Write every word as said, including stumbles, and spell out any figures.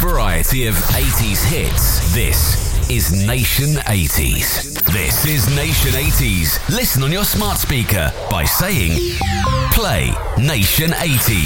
variety of eighties hits. This is Nation eighties. This is Nation eighties. Listen on your smart speaker by saying, play Nation eighties.